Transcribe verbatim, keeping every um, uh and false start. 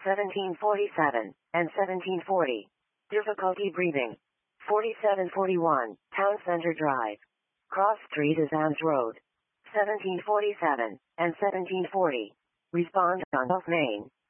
seventeen forty-seven, and seventeen forty. Difficulty breathing. forty-seven forty-one, Town Center Drive. Cross Street is Anns Road. seventeen forty-seven, and seventeen forty. Respond on North Main.